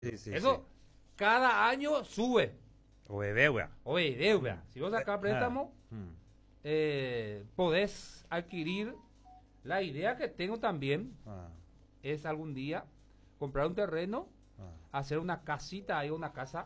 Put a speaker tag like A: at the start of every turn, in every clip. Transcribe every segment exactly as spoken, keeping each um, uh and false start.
A: Sí, sí,
B: Eso
A: sí.
B: cada año sube.
A: O de deuda.
B: Oye, deuda. Si vos sacás préstamo,
A: Ah, mm.
B: eh, podés adquirir. La idea que tengo también
A: Ah,
B: es algún día comprar un terreno,
A: ah,
B: hacer una casita ahí, una casa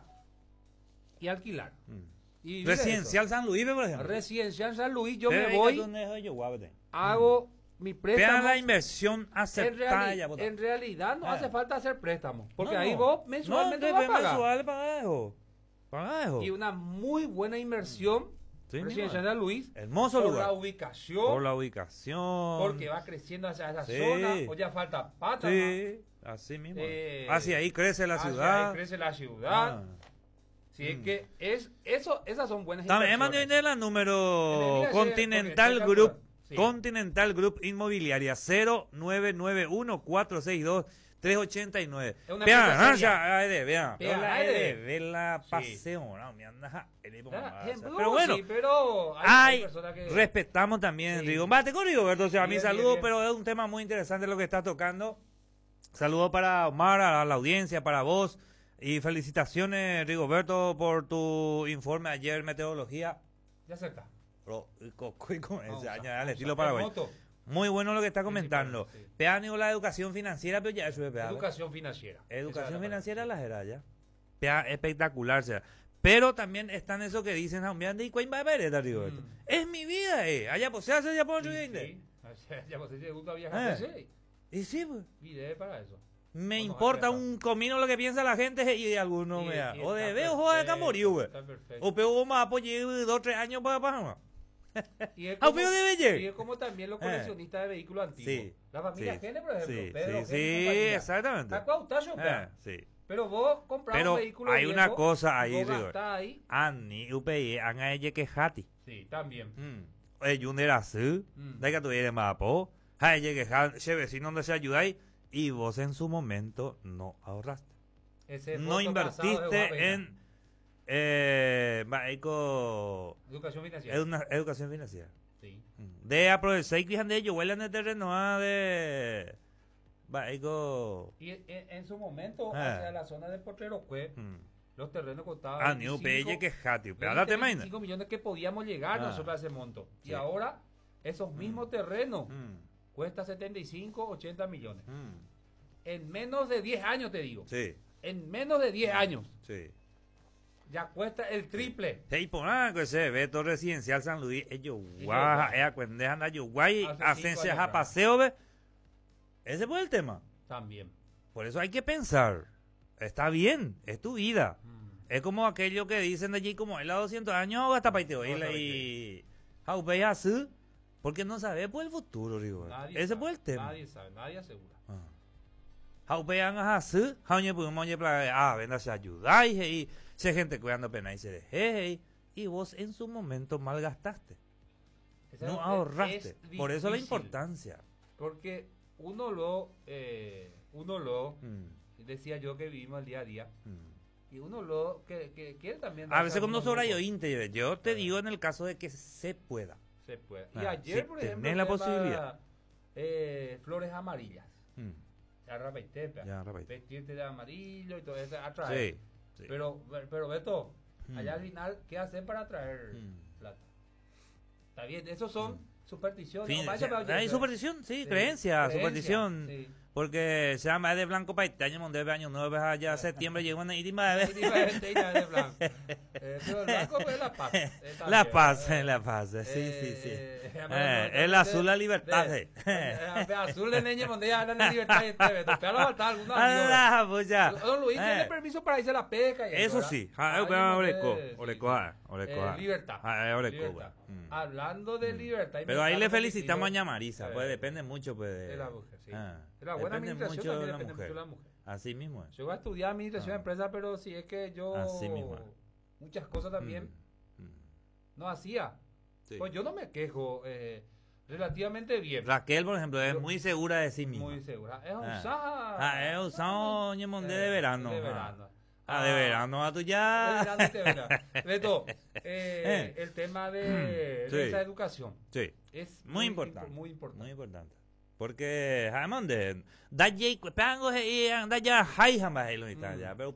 B: y alquilar.
A: mm.
B: Y vivir de
A: Residencial San Luis, por
B: eso.
A: ejemplo.
B: Residencial San Luis, yo
A: Pero
B: me
A: ahí
B: voy,
A: donde es yo, guapete.
B: hago mi
A: Vean
B: préstamo.
A: la inversión
B: En,
A: aceptada
B: reali-
A: ya, puta.
B: en realidad no
A: Ah.
B: hace falta hacer préstamo, porque
A: No,
B: ahí
A: no.
B: vos mensualmente
A: no,
B: vas a pagar.
A: mensual paga eso. Paga eso.
B: Y una muy buena inversión,
A: Sí,
B: Residencial
A: mismo.
B: San Luis,
A: Hermoso
B: por
A: lugar.
B: la ubicación,
A: Por la ubicación.
B: porque va creciendo hacia esa
A: Sí.
B: zona, o ya falta pata.
A: Sí, así mismo.
B: Eh,
A: hacia ahí crece la
B: hacia
A: ciudad.
B: ahí crece la ciudad.
A: Ah.
B: Si es
A: Mm.
B: que es eso, esas son buenas
A: También hemos
B: inversiones.
A: tenido la número
B: Enemiga, sí,
A: Continental
B: porque está
A: Group.
B: calculado. Sí.
A: Continental Group Inmobiliaria cero nueve nueve uno cuatro seis dos tres ocho nueve.
B: Es una
A: Vean,
B: empresa
A: ah,
B: seria.
A: ya, ay, de, vean.
B: Vean,
A: Hola,
B: ay,
A: ay,
B: de.
A: de, ve la
B: Sí.
A: paseo, no, me anda, ele por
B: Ah,
A: mamá,
B: en
A: o sea,
B: Blue,
A: pero bueno,
B: sí, pero hay,
A: ay,
B: hay personas que
A: respetamos también,
B: Sí.
A: digo, bate con Rigoberto, o sea, mi
B: Bien,
A: saludo,
B: bien, bien.
A: pero es un tema muy interesante lo que estás tocando. Saludos para Omar, a la audiencia, para vos, y felicitaciones, Rigoberto, por tu informe ayer, meteorología.
B: ya acerca.
A: Pro- y co- y con
B: Vamos
A: ese
B: a-
A: año,
B: vamos
A: al
B: a-
A: estilo
B: el
A: paraguayo.
B: moto,
A: Muy bueno lo que está comentando.
B: Principalmente, sí.
A: Peano la educación financiera, pero ya eso es peano.
B: Educación financiera. Esa
A: Educación
B: es la
A: financiera
B: palabra.
A: la era ya. Pea espectacular, o sea. Pero también están eso que dicen, "Ah, mira, ¿y cuál va a ver esta, Rigoberto?
B: Mm.
A: Es mi vida, eh. Allá pues se hace, ya por
B: Sí,
A: ocho
B: sí. O sea, ya vos te gusta viajar,
A: Eh.
B: sí.
A: Y sí, pues.
B: Vide para eso.
A: Me
B: Vamos a
A: importa
B: ver,
A: un comino lo que piensa la gente y de alguno
B: Y-
A: me da.
B: y
A: O de
B: está
A: veo, joder, de
B: perfecto,
A: Camboriú, güey.
B: está perfecto.
A: O peor, más apoyé dos, tres años para Panamá.
B: Y es
A: Ah, pero de Belle.
B: y es como también los coleccionistas de vehículos antiguos.
A: Sí,
B: La familia
A: sí,
B: Gene, por ejemplo.
A: sí,
B: Pedro,
A: sí,
B: Gene y
A: sí,
B: compañía.
A: exactamente.
B: Está cuautacho,
A: Eh,
B: vea.
A: sí.
B: Pero vos compras
A: Pero
B: un vehículo
A: hay una
B: viejo,
A: cosa ahí,
B: vos
A: Rigor.
B: gastás ahí.
A: Ani, U P I, han a ella que jati.
B: Sí, también.
A: Mm. Oye, yo era así.
B: Mm.
A: De que tú eres más po. A ella que jati, che vecino donde se ayudáis. Y vos en su momento no ahorraste.
B: Ese
A: No
B: foto casado de
A: invertiste
B: Guapeña.
A: en. Eh, baico,
B: Educación financiera.
A: edu- educación financiera.
B: Sí.
A: Mm. De aprovechar y que de ellos huelan de terreno ah, de. Baico.
B: Y en, en su momento,
A: Ah.
B: hacia la zona de Potrero Cue,
A: Mm.
B: los terrenos costaban
A: Ah, ni U P I que jati. Pero ahora te imaginas.
B: veinticinco millones que podíamos llegar
A: Ah.
B: nosotros a ese monto. Y
A: Sí.
B: ahora, esos mismos terrenos
A: Mm.
B: cuesta setenta y cinco, ochenta millones.
A: Mm.
B: En menos de diez años, te digo.
A: Sí,
B: En menos de diez años.
A: sí.
B: Ya cuesta el triple.
A: Hey, por nada que se ve todo residencial San Luis, ellos
B: Y
A: guaja,
B: yo,
A: es cuendeja anda yo guay,
B: Hace
A: hacen
B: cinco
A: se
B: años
A: a
B: atrás.
A: paseo, ve. Ese fue el tema.
B: También.
A: Por eso hay que pensar. Está bien, es tu vida.
B: Mm.
A: Es como aquello que dicen de allí, como él a doscientos años, hasta para irte oírle
B: Vamos a
A: y. Jaupe así, porque no sabe por el futuro, digo.
B: Nadie
A: Ese
B: sabe,
A: fue el tema.
B: Nadie sabe, nadie asegura.
A: Jaupe así, jauñe pues moñe para, ah, venga, se ayudáis, y se gente cuidando pena y se deje, y vos en su momento malgastaste.
B: Esa
A: No
B: es-
A: ahorraste.
B: es
A: Por eso la
B: difícil,
A: importancia.
B: Porque uno lo, eh, uno lo,
A: Mm,
B: decía yo que vivimos el día a día,
A: mm.
B: y uno lo que, que quiere también.
A: A
B: darse
A: veces cuando
B: algunos
A: sobra yo
B: lujos.
A: inte, yo te
B: Ah.
A: digo en el caso de que se pueda.
B: Se puede. Y
A: Ah,
B: ayer,
A: si
B: por
A: tenés
B: ejemplo,
A: la
B: tema,
A: posibilidad.
B: eh, flores amarillas.
A: Mm,
B: Ya rapeité, pe.
A: Ya, rapeité.
B: vestirte de amarillo y todo eso, atraer.
A: Sí, sí.
B: Pero, pero Beto,
A: Mm.
B: allá al final, ¿qué hacer para atraer
A: Mm.
B: plata? Está bien, esos son supersticiones.
A: Fin-
B: No, vaya, pero,
A: hay
B: oye,
A: superstición, sí,
B: sí,
A: creencia,
B: creencia,
A: superstición.
B: sí.
A: Porque se llama de blanco para este año, monte año nueve, allá septiembre llegó una itima de
B: Sí, diferente, y la de blanco. Eh, pero el blanco pues, es la paz. eh,
A: La
B: también,
A: paz,
B: eh.
A: la paz, sí,
B: Eh,
A: sí, sí.
B: eh,
A: Eh,
B: eh,
A: el
B: de-
A: azul, la libertad.
B: de-
A: sí.
B: eh, azul de niña donde ya hablan de libertad y este Beto. Pero falta algunos amigos.
A: Ah, pues ya.
B: Don Luis tiene
A: Eh,
B: permiso para irse a la pesca. Y
A: Eso
B: ¿verdad?
A: sí. Ah,
B: Ay,
A: eh, pero
B: no,
A: oreco,
B: eh, sí,
A: oreco,
B: sí.
A: ah, oreco,
B: Eh,
A: ah.
B: libertad.
A: Ah, eh, oreco,
B: Libertad.
A: bueno. Mm.
B: Hablando de libertad. y
A: Pero ahí le
B: mercado
A: felicitamos a
B: permitido,
A: Ñamarisa,
B: eh,
A: pues depende mucho pues, de,
B: de la mujer, sí.
A: Ah,
B: De la buena
A: depende
B: administración
A: mucho de
B: también
A: la
B: depende
A: mujer.
B: mucho de la mujer.
A: Así mismo es.
B: Yo voy a estudiar administración
A: Ah.
B: de empresas, pero si es que yo
A: Así mismo.
B: muchas cosas también
A: Mm, mm.
B: no hacía.
A: Sí.
B: Pues yo no me quejo eh, relativamente bien.
A: Raquel, por ejemplo, es
B: Yo-
A: muy segura de sí misma.
B: Muy segura. Es
A: Ah.
B: usada.
A: Ah, es usado Ñemonde de verano.
B: De
A: ah.
B: verano.
A: Ah, de verano a tú
B: De
A: ya.
B: verano y de verano. Beto, eh, el tema de,
A: Sí.
B: de esa educación
A: Sí,
B: es
A: muy importante.
B: impo- Muy importante.
A: Muy importante. Porque, Hammond, da Jake, peango, da ya, hay jamás, pero